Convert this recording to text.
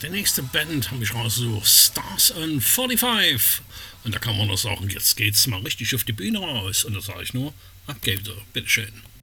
die nächste Band habe ich rausgesucht, Stars on 45. Und da kann man nur sagen, jetzt geht's mal richtig auf die Bühne raus. Und da sage ich nur, ab geht's, bitteschön.